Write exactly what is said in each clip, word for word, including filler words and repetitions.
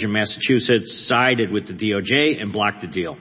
judge in Massachusetts sided with the D O J and blocked the deal.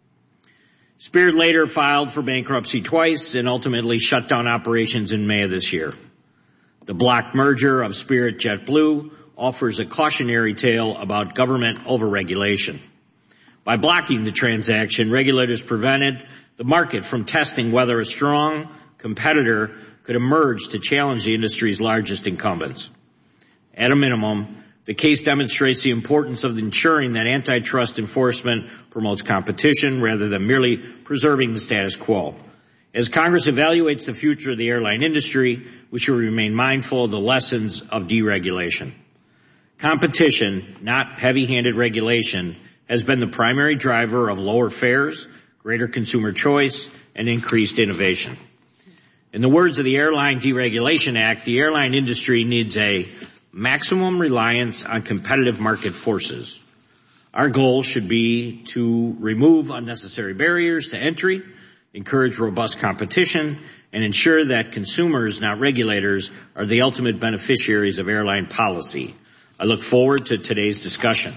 Spirit later filed for bankruptcy twice and ultimately shut down operations in May of this year. The blocked merger of Spirit JetBlue offers a cautionary tale about government overregulation. By blocking the transaction, regulators prevented the market from testing whether a strong competitor could emerge to challenge the industry's largest incumbents. At a minimum, the case demonstrates the importance of ensuring that antitrust enforcement promotes competition rather than merely preserving the status quo. As Congress evaluates the future of the airline industry, we should remain mindful of the lessons of deregulation. Competition, not heavy-handed regulation, has been the primary driver of lower fares, greater consumer choice, and increased innovation. In the words of the Airline Deregulation Act, the airline industry needs a maximum reliance on competitive market forces. Our goal should be to remove unnecessary barriers to entry, encourage robust competition, and ensure that consumers, not regulators, are the ultimate beneficiaries of airline policy. I look forward to today's discussion.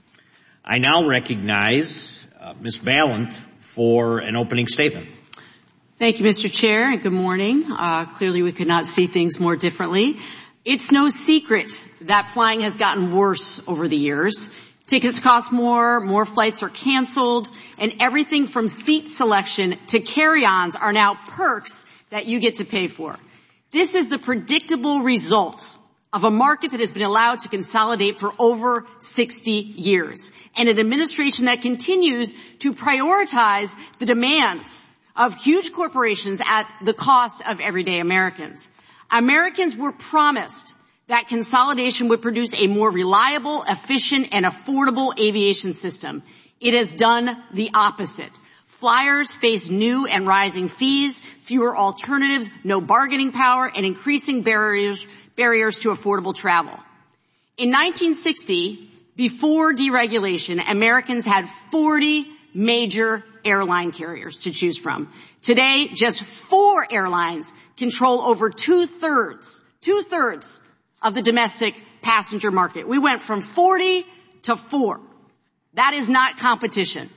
I now recognize uh, Miz Balint for an opening statement. Thank you, Mister Chair, and good morning. Uh, clearly we could not see things more differently. It's no secret that flying has gotten worse over the years. Tickets cost more, more flights are canceled, and everything from seat selection to carry-ons are now perks that you get to pay for. This is the predictable result of a market that has been allowed to consolidate for over sixty years, and an administration that continues to prioritize the demands of huge corporations at the cost of everyday Americans. Americans were promised that consolidation would produce a more reliable, efficient, and affordable aviation system. It has done the opposite. Flyers face new and rising fees, fewer alternatives, no bargaining power, and increasing barriers, barriers to affordable travel. In nineteen sixty, before deregulation, Americans had forty major airline carriers to choose from. Today, just four airlines control over two-thirds, two-thirds of the domestic passenger market. We went from forty to four. That is not competition.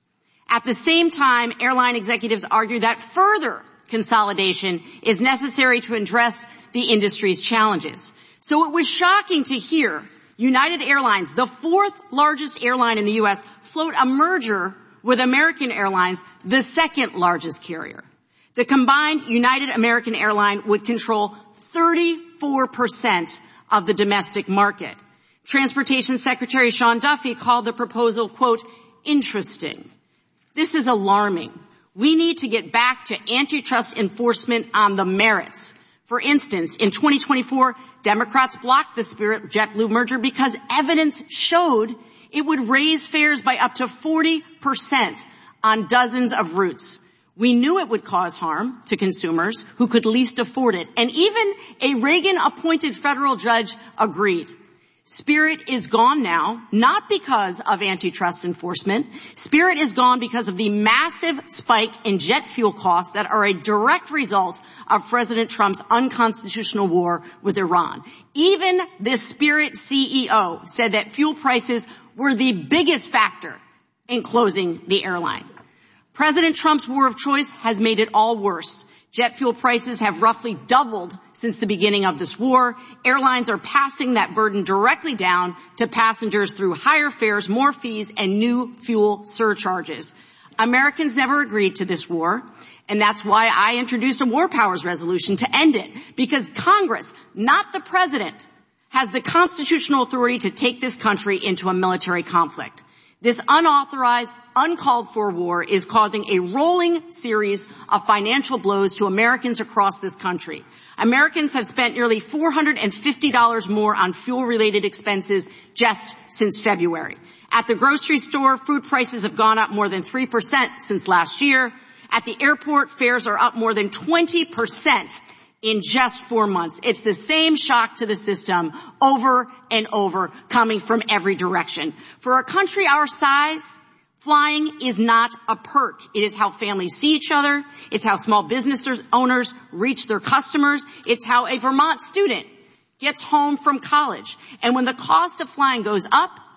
At the same time, airline executives argue that further consolidation is necessary to address the industry's challenges. So it was shocking to hear United Airlines, the fourth largest airline in the U S, float a merger with American Airlines, the second largest carrier. The combined United American Airline would control thirty-four percent of the domestic market. Transportation Secretary Sean Duffy called the proposal, quote, interesting. This is alarming. We need to get back to antitrust enforcement on the merits. For instance, in twenty twenty-four, Democrats blocked the Spirit JetBlue merger because evidence showed it would raise fares by up to forty percent on dozens of routes. We knew it would cause harm to consumers who could least afford it. And even a Reagan-appointed federal judge agreed. Spirit is gone now, not because of antitrust enforcement. Spirit is gone because of the massive spike in jet fuel costs that are a direct result of President Trump's unconstitutional war with Iran. Even the Spirit C E O said that fuel prices were the biggest factor in closing the airline. President Trump's war of choice has made it all worse. Jet fuel prices have roughly doubled since the beginning of this war. Airlines are passing that burden directly down to passengers through higher fares, more fees, and new fuel surcharges. Americans never agreed to this war, and that's why I introduced a War Powers resolution to end it, because Congress, not the president, has the constitutional authority to take this country into a military conflict. This unauthorized, uncalled for war is causing a rolling series of financial blows to Americans across this country. Americans have spent nearly four hundred fifty dollars more on fuel-related expenses just since February. At the grocery store, food prices have gone up more than three percent since last year. At the airport, fares are up more than twenty percent in just four months. It's the same shock to the system over and over, coming from every direction. For a country our size, flying is not a perk. It is how families see each other. It's how small business owners reach their customers. It's how a Vermont student gets home from college. And when the cost of flying goes up,